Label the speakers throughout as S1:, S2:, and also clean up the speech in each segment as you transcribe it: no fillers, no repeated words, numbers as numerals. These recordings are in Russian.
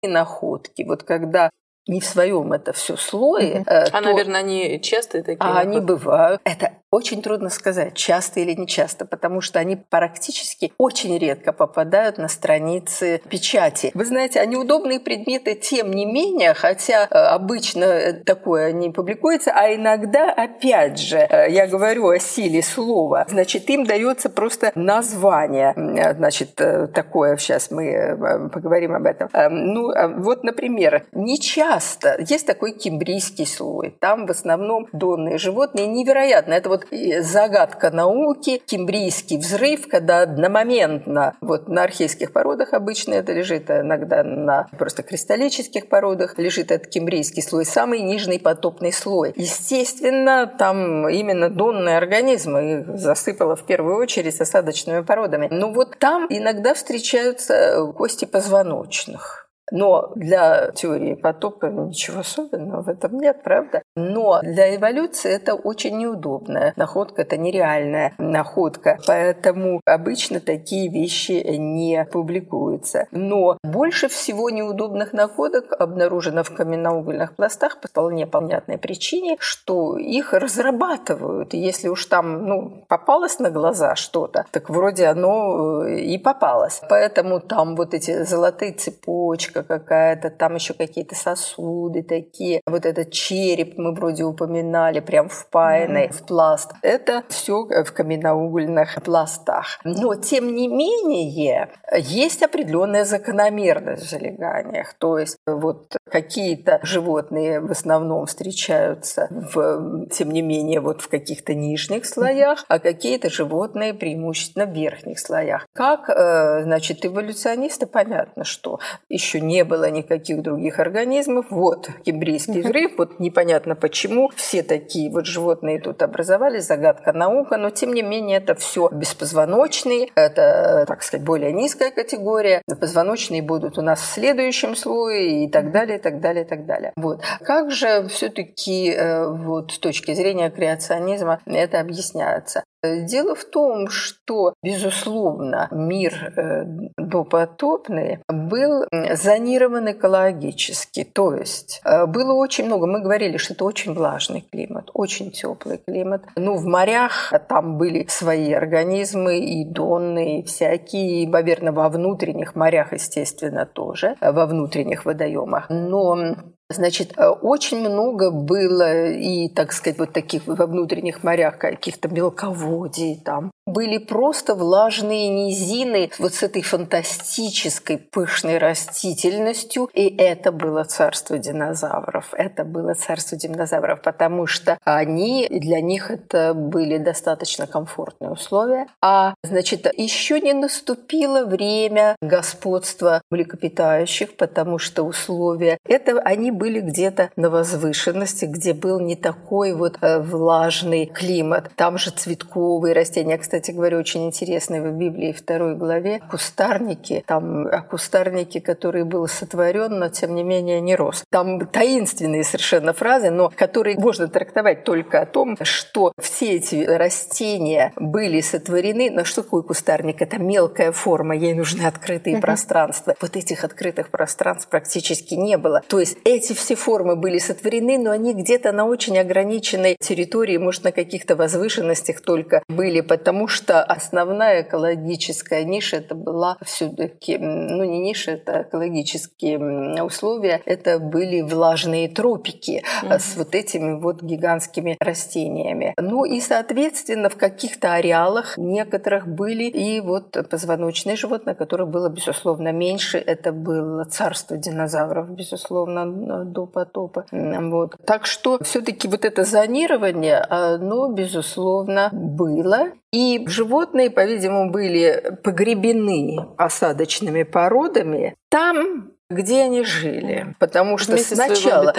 S1: находки, вот когда не в своем это все слое.
S2: Наверное, они частые такие?
S1: Они бывают. Это очень трудно сказать, часто или не часто, потому что они практически очень редко попадают на страницы печати. Вы знаете, они удобные предметы тем не менее, хотя обычно такое не публикуется, а иногда, опять же, я говорю о силе слова, значит, им дается просто название. Значит, такое, сейчас мы поговорим об этом. Вот, например, не часто есть такой кимбрийский слой. Там в основном донные животные. Невероятно. Это вот загадка науки, кимбрийский взрыв, когда одномоментно, вот на архейских породах обычно это лежит, а иногда на просто кристаллических породах лежит этот кимбрийский слой, самый нижний потопный слой. Естественно, там именно донные организмы, их засыпало в первую очередь осадочными породами. Но вот там иногда встречаются кости позвоночных. Но для теории потопа ничего особенного в этом нет, правда? Но для эволюции это очень неудобная находка, это нереальная находка. Поэтому обычно такие вещи не публикуются. Но больше всего неудобных находок обнаружено в каменноугольных пластах по вполне понятной причине, что их разрабатывают. И если уж там попалось на глаза что-то, так вроде оно и попалось. Поэтому там вот эти золотые цепочки, какая-то, там еще какие-то сосуды такие. Вот этот череп мы вроде упоминали, прям впаянный в пласт. Это все в каменноугольных пластах. Но, тем не менее, есть определенная закономерность в залеганиях. То есть вот какие-то животные в основном встречаются, тем не менее, вот в каких-то нижних слоях, а какие-то животные преимущественно в верхних слоях. Как, значит, эволюционисты, понятно, что еще не было никаких других организмов. Вот кимбрийский взрыв, вот непонятно почему. Все такие вот животные тут образовались, загадка наука, но тем не менее это все беспозвоночные, это, так сказать, более низкая категория. Позвоночные будут у нас в следующем слое и так далее, и так далее, и так далее. Вот. Как же все-таки вот с точки зрения креационизма это объясняется? Дело в том, что, безусловно, мир допотопный был зонирован экологически. То есть было очень много, мы говорили, что это очень влажный климат, очень теплый климат. В морях там были свои организмы, и донные, и всякие, и, наверное, во внутренних морях, естественно, тоже, во внутренних водоемах. Но значит, очень много было и, так сказать, вот таких во внутренних морях каких-то мелководий там. Были просто влажные низины вот с этой фантастической пышной растительностью. И это было царство динозавров. Это было царство динозавров, потому что для них это были достаточно комфортные условия. Значит, еще не наступило время господства млекопитающих, потому что условия они были где-то на возвышенности, где был не такой вот влажный климат. Там же цветковые растения. Кстати говоря, очень интересные в Библии 2 главе кустарники. Там кустарники, который был сотворен, но тем не менее не рос. Там таинственные совершенно фразы, но которые можно трактовать только о том, что все эти растения были сотворены. Но что такое кустарник? Это мелкая форма, ей нужны открытые пространства. Вот этих открытых пространств практически не было. То есть эти все формы были сотворены, но они где-то на очень ограниченной территории, может, на каких-то возвышенностях только были, потому что основная экологическая ниша это была все-таки, не ниша, это экологические условия, это были влажные тропики с вот этими вот гигантскими растениями. И, соответственно, в каких-то ареалах некоторых были и вот позвоночные животные, которых было, безусловно, меньше. Это было царство динозавров, безусловно, до потопа. Вот. Так что все-таки вот это зонирование, оно, безусловно, было. И животные, по-видимому, были погребены осадочными породами там, где они жили. Потому что сначала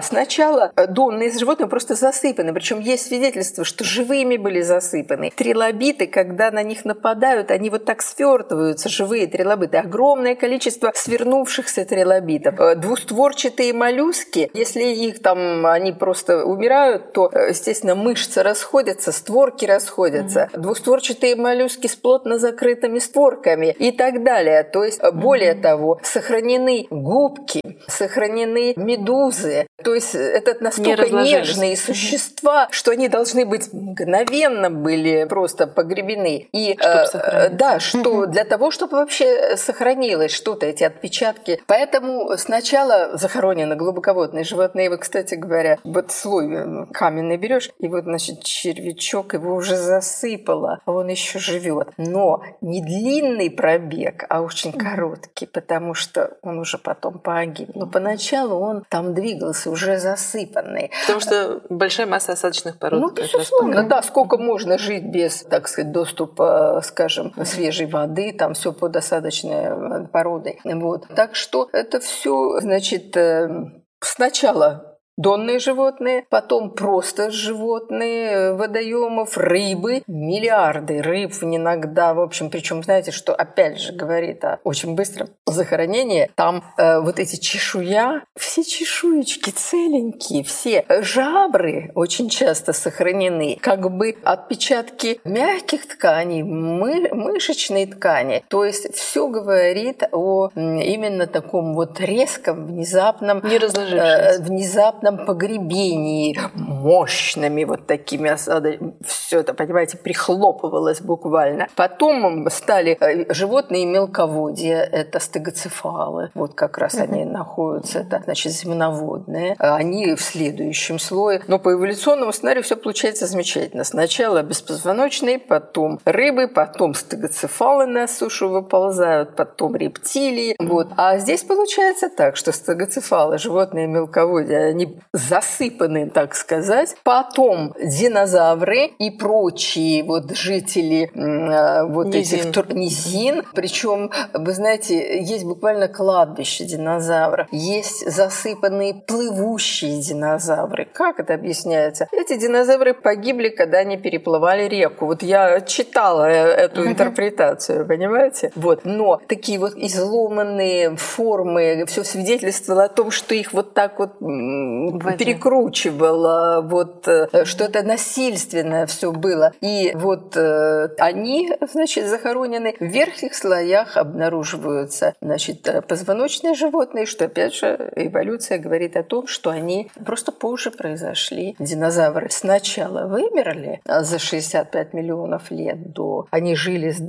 S1: донные животные просто засыпаны. Причем есть свидетельство, что живыми были засыпаны. Трилобиты, когда на них нападают, они вот так свертываются, живые трилобиты. Огромное количество свернувшихся трилобитов. Двустворчатые моллюски, если они просто умирают, то, естественно, мышцы расходятся, створки расходятся. Двустворчатые моллюски с плотно закрытыми створками и так далее. То есть, более того, сохранены сохранены губки, сохранены медузы. То есть это настолько нежные существа, что они должны быть мгновенно были просто погребены. И да, что для того, чтобы вообще сохранилось что-то, эти отпечатки. Поэтому сначала захоронены глубоководные животные. Вы, кстати говоря, вот слой каменный берешь, и вот, значит, червячок его уже засыпало, а он еще живет. Но не длинный пробег, а очень короткий, потому что он уже потом погиб. Но поначалу он там двигался уже засыпанный.
S2: Потому что большая масса осадочных пород.
S1: Ну, безусловно, да, сколько можно жить без, так сказать, доступа, скажем, свежей воды, там все под осадочной породой. Вот. Так что это все, значит, сначала донные животные, потом просто животные водоемов, рыбы, миллиарды рыб иногда, в общем, причем знаете, что опять же говорит о очень быстром захоронении, там вот эти чешуя, все чешуечки целенькие, все жабры очень часто сохранены, как бы отпечатки мягких тканей, мышечной ткани, то есть все говорит о именно таком вот резком, внезапном, внезапном погребении, мощными вот такими осадами. Все это, понимаете, прихлопывалось буквально. Потом стали животные мелководья, это стегоцефалы. Вот как раз они находятся, это, значит, земноводные. Они в следующем слое. Но по эволюционному сценарию все получается замечательно. Сначала беспозвоночные, потом рыбы, потом стегоцефалы на сушу выползают, потом рептилии. Вот. А здесь получается так, что стегоцефалы, животные мелководья, они засыпаны, так сказать. Потом динозавры и прочие вот жители вот этих низин. Причем, вы знаете, есть буквально кладбище динозавров. Есть засыпанные плывущие динозавры. Как это объясняется? Эти динозавры погибли, когда они переплывали реку. Вот я читала эту интерпретацию, понимаете? Вот. Но такие вот изломанные формы, все свидетельствовало о том, что их вот так вот перекручивало, вот, что это насильственное все было. И вот они, значит, захоронены. В верхних слоях обнаруживаются, значит, позвоночные животные, что, опять же, эволюция говорит о том, что они просто позже произошли. Динозавры сначала вымерли за 65 миллионов лет до... Они жили с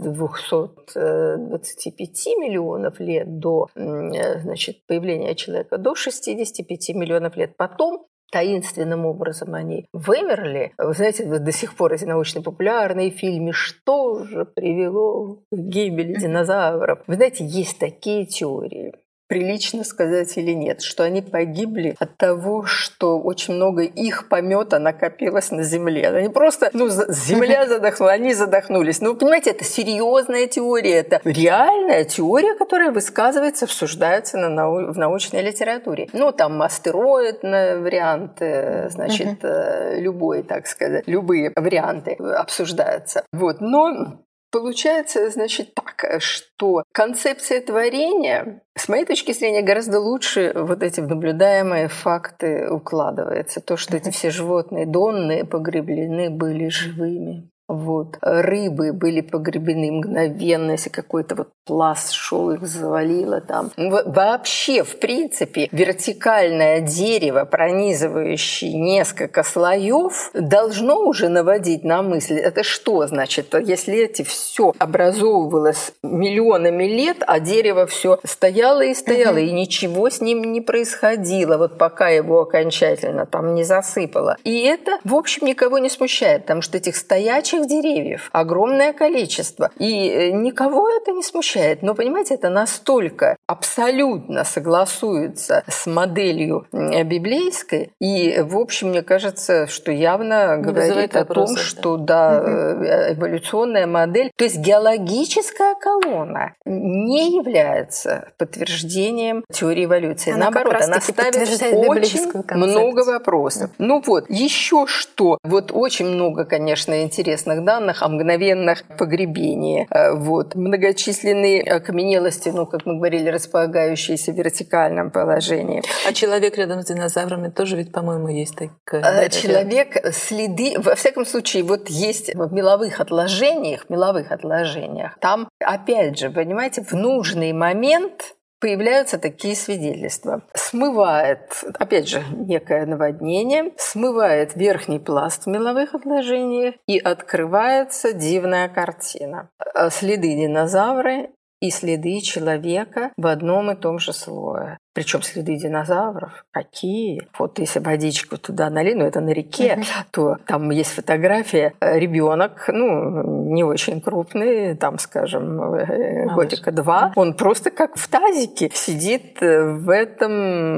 S1: 225 миллионов лет до, значит, появления человека, до 65 миллионов лет. Потом таинственным образом они вымерли. Вы знаете, до сих пор эти научно-популярные фильмы «Что же привело к гибели динозавров?» Вы знаете, есть такие теории. Прилично сказать или нет, что они погибли от того, что очень много их помета накопилось на земле. Они просто, земля задохнула, они задохнулись. Ну, понимаете, это серьезная теория, это реальная теория, которая высказывается, обсуждается в научной литературе. Ну, там астероидные варианты, значит, любой, так сказать, любые варианты обсуждаются. Вот, но получается, значит, так, что концепция творения, с моей точки зрения, гораздо лучше вот эти наблюдаемые факты укладывается. То, что эти все животные донные погреблены были живыми. Вот. Рыбы были погребены мгновенно, если какой-то вот пласт шел, их завалило там. Вообще, в принципе, вертикальное дерево, пронизывающее несколько слоев, должно уже наводить на мысль, это что значит? Если эти все образовывалось миллионами лет, а дерево все стояло и стояло, и ничего с ним не происходило, вот пока его окончательно там не засыпало. И это, в общем, никого не смущает, потому что этих стоячих деревьев огромное количество, и никого это не смущает. Но, понимаете, это настолько абсолютно согласуется с моделью библейской, и, в общем, мне кажется, что явно говорит о том, что да, эволюционная модель, то есть геологическая колонна не является подтверждением теории эволюции. Наоборот, она ставит очень много вопросов. Ну вот, еще что, вот очень много, конечно, интересных данных о мгновенных погребениях. Вот. Многочисленные окаменелости, как мы говорили, располагающиеся в вертикальном положении.
S2: А человек рядом с динозаврами тоже ведь, по-моему, есть такая...
S1: Человек, следы, во всяком случае, вот есть в меловых отложениях, там, опять же, понимаете, в нужный момент появляются такие свидетельства. Смывает, опять же, некое наводнение, смывает верхний пласт в меловых отложениях, и открывается дивная картина. Следы динозавра и следы человека в одном и том же слое. Причем следы динозавров какие? Вот если водичку туда налить, это на реке, то там есть фотография. Ребенок, не очень крупный, там, скажем, годика 2, он просто как в тазике сидит в этом,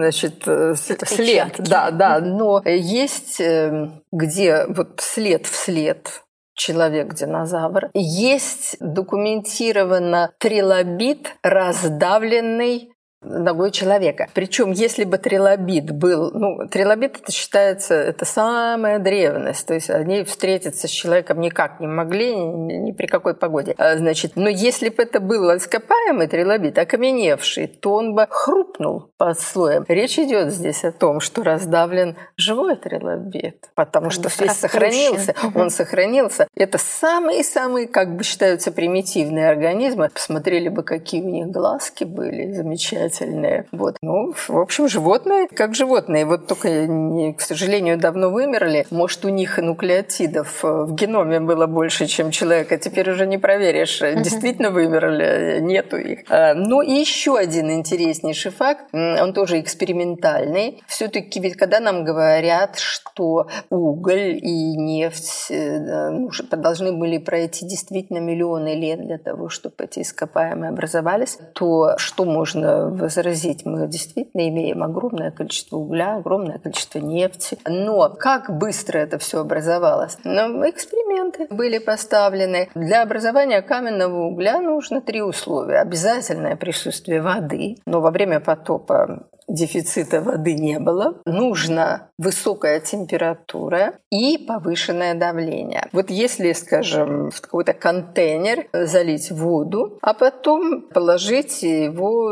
S1: след. Да. Но есть где вот след в след человек-динозавр. Есть документированно трилобит, раздавленный ногой человека. Причем, если бы трилобит был... трилобит, это считается, это самая древность. То есть они встретиться с человеком никак не могли, ни при какой погоде. Но если бы это был ископаемый трилобит, окаменевший, то он бы хрупнул под слоем. Речь идет здесь о том, что раздавлен живой трилобит, потому что весь сохранился. Он сохранился. Это самые-самые, считаются, примитивные организмы. Посмотрели бы, какие у них глазки были замечательные. Вот. В общем, животные как животные. Вот только, к сожалению, давно вымерли. Может, у них нуклеотидов в геноме было больше, чем человека. Теперь уже не проверишь, действительно вымерли, нету их. Но и еще один интереснейший факт, он тоже экспериментальный. Все-таки ведь когда нам говорят, что уголь и нефть должны были пройти действительно миллионы лет для того, чтобы эти ископаемые образовались, то что можно возразить? Мы действительно имеем огромное количество угля, огромное количество нефти. Но как быстро это все образовалось? Эксперименты были поставлены. Для образования каменного угля нужно 3 условия. Обязательное присутствие воды, но во время потопа дефицита воды не было. Нужна высокая температура и повышенное давление. Вот если, скажем, в какой-то контейнер залить воду, а потом положить его,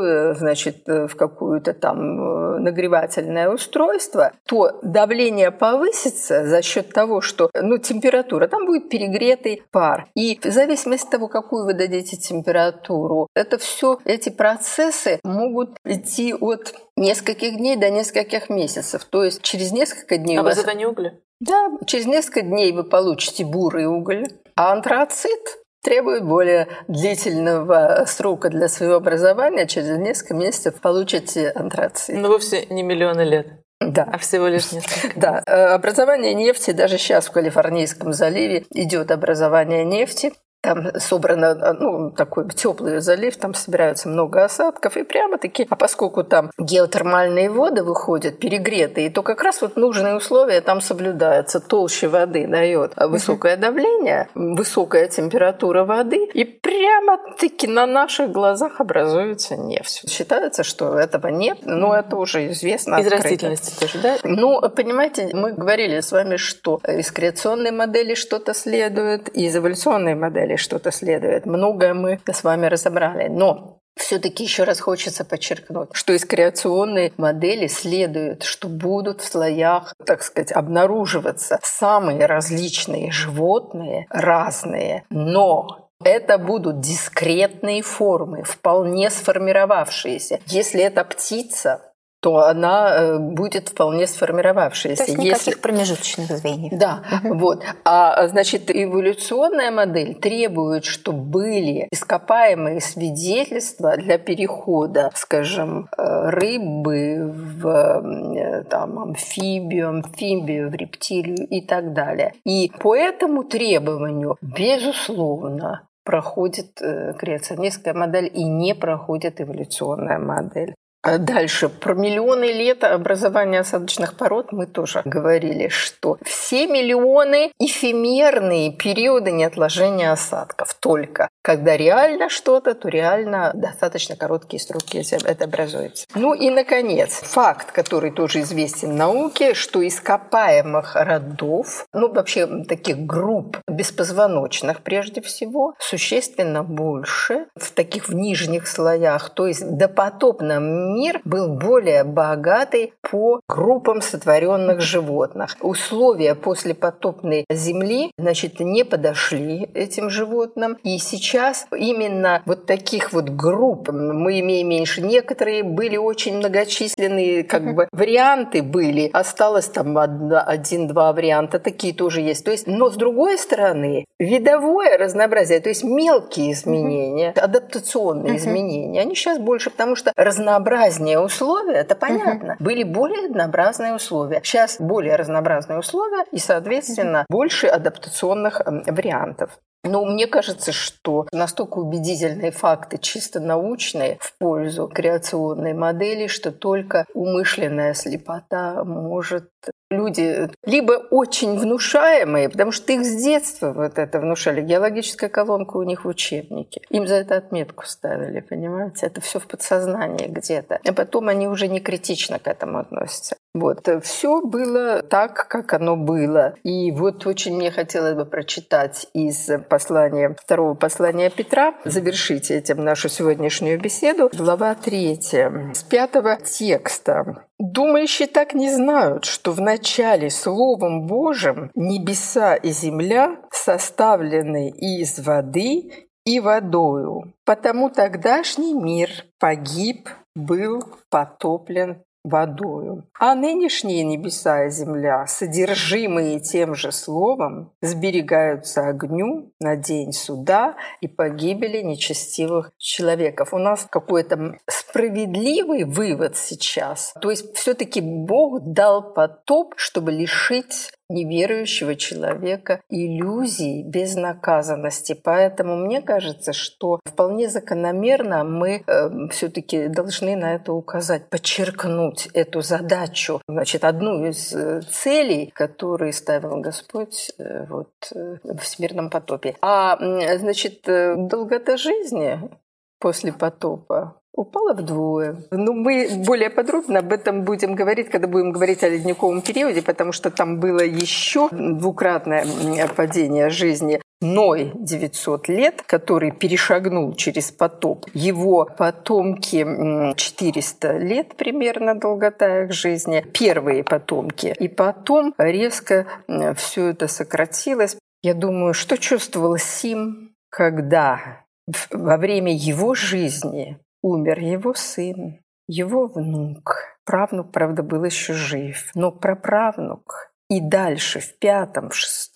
S1: в какое-то там нагревательное устройство, то давление повысится за счет того, что температура, там будет перегретый пар. И в зависимости от того, какую вы дадите температуру, эти процессы могут идти от нескольких дней до нескольких месяцев. То есть через несколько дней...
S2: Образование угля?
S1: Да, через несколько дней вы получите бурый уголь, а антрацит требует более длительного срока для своего образования. Через несколько месяцев получите антрацит.
S2: Но вовсе не миллионы лет.
S1: Да.
S2: А всего лишь несколько.
S1: Да. Образование нефти, даже сейчас в Калифорнийском заливе идет образование нефти. Там собрано, такой теплый залив, там собираются много осадков, и прямо-таки, а поскольку там геотермальные воды выходят, перегретые, то как раз нужные условия там соблюдаются. Толще воды дает высокое давление, высокая температура воды, и прямо-таки на наших глазах образуется нефть. Считается, что этого нет, но это уже известно.
S2: Из растительности тоже, да?
S1: Понимаете, мы говорили с вами, что из креационной модели что-то следует, из эволюционной модели что-то следует. Многое мы с вами разобрали. Но все-таки еще раз хочется подчеркнуть, что из креационной модели следует, что будут в слоях, обнаруживаться самые различные животные, разные, но это будут дискретные формы, вполне сформировавшиеся. Если это птица, то она будет вполне сформировавшаяся.
S3: То есть никаких промежуточных звеньев.
S1: Да, вот. Эволюционная модель требует, чтобы были ископаемые свидетельства для перехода, скажем, рыбы в амфибию в рептилию и так далее. И по этому требованию, безусловно, проходит креационистская модель и не проходит эволюционная модель. Дальше. Про миллионы лет образования осадочных пород мы тоже говорили, что все миллионы эфемерные периоды неотложения осадков. Только когда реально что-то, то реально достаточно короткие сроки это образуется. И, наконец, факт, который тоже известен науке, что ископаемых родов, вообще таких групп беспозвоночных прежде всего, существенно больше в таких нижних слоях. То есть допотопном мир был более богатый по группам сотворенных животных. Условия послепотопной Земли, не подошли этим животным. И сейчас сейчас именно вот таких вот групп мы имеем меньше. Некоторые были очень многочисленные, как бы варианты были. Осталось там 1-2 варианта, такие тоже есть. То есть, но с другой стороны, видовое разнообразие, то есть мелкие изменения, адаптационные изменения, они сейчас больше, потому что разнообразнее условия, это понятно. Были более однообразные условия. Сейчас более разнообразные условия и, соответственно, больше адаптационных вариантов. Но мне кажется, что настолько убедительные факты, чисто научные, в пользу креационной модели, что только умышленная слепота может... Люди либо очень внушаемые, потому что их с детства вот это внушали. Геологическая колонка у них в учебнике. Им за это отметку ставили, понимаете? Это все в подсознании где-то. А потом они уже не критично к этому относятся. Вот. Все было так, как оно было. И вот очень мне хотелось бы прочитать из второго послания Петра, завершить этим нашу сегодняшнюю беседу. Глава 3, с 5 текста. «Думающие так не знают, что в начале Словом Божьим небеса и земля составлены из воды и водою. Потому тогдашний мир погиб, был потоплен водою. А нынешние небеса и земля, содержимые тем же словом, сберегаются огню на день суда и погибели нечестивых человеков». У нас какой-то справедливый вывод сейчас. То есть все-таки Бог дал потоп, чтобы лишить неверующего человека иллюзий безнаказанности. Поэтому мне кажется, что вполне закономерно мы все-таки должны на это указать, подчеркнуть эту задачу. Значит, одну из целей, которые ставил Господь в всемирном потопе. Значит, долгота жизни после потопа упала вдвое. Мы более подробно об этом будем говорить, когда будем говорить о ледниковом периоде, потому что там было еще двукратное падение жизни. Ной 900 лет, который перешагнул через потоп. Его потомки 400 лет примерно долгота их жизни. Первые потомки. И потом резко все это сократилось. Я думаю, что чувствовал Сим, когда во время его жизни умер его сын, его внук. Правнук, правда, был еще жив. Но праправнук и дальше в 5, в 6,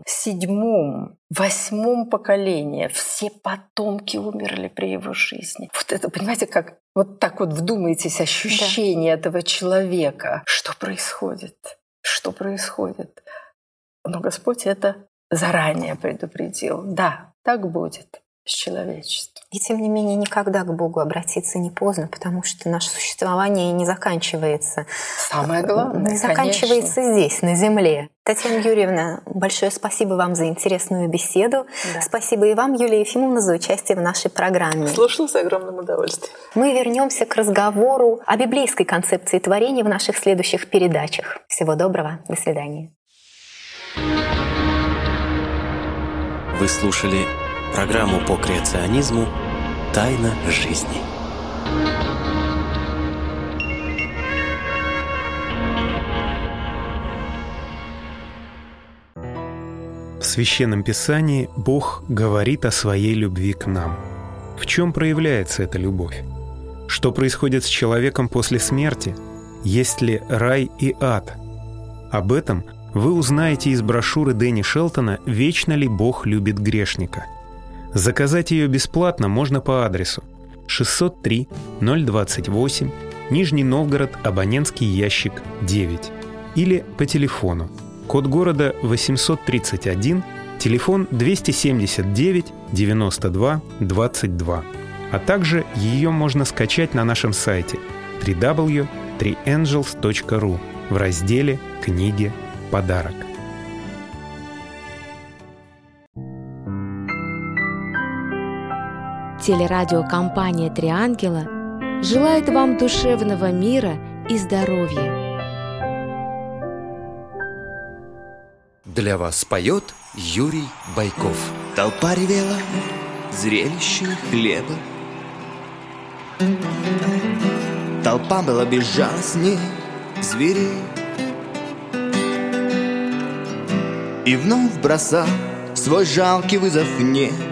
S1: 7, 8 поколении все потомки умерли при его жизни. Вот это, понимаете, как вот так вот вдумайтесь, ощущение этого человека. Что происходит? Что происходит? Но Господь это заранее предупредил. Да, так будет с человечеством.
S3: И тем не менее, никогда к Богу обратиться не поздно, потому что наше существование не заканчивается.
S1: Самое главное,
S3: не заканчивается здесь, на земле. Татьяна Юрьевна, большое спасибо вам за интересную беседу. Да. Спасибо и вам, Юлия Ефимовна, за участие в нашей программе.
S2: Слушала с огромным удовольствием.
S3: Мы вернемся к разговору о библейской концепции творения в наших следующих передачах. Всего доброго. До свидания.
S4: Вы слушали программу по креационизму «Тайна жизни».
S5: В Священном Писании Бог говорит о своей любви к нам. В чем проявляется эта любовь? Что происходит с человеком после смерти? Есть ли рай и ад? Об этом вы узнаете из брошюры Дэнни Шелтона «Вечно ли Бог любит грешника?». Заказать ее бесплатно можно по адресу 603 028 Нижний Новгород, абонентский ящик 9 или по телефону. Код города 831, телефон 279 92 22. А также ее можно скачать на нашем сайте www.3angels.ru в разделе «Книги. Подарок».
S6: Телерадиокомпания «Три ангела» желает вам душевного мира и здоровья.
S4: Для вас поет Юрий Байков.
S7: Толпа ревела, зрелище хлеба. Толпа была безжалостней зверей. И вновь бросал свой жалкий вызов мне.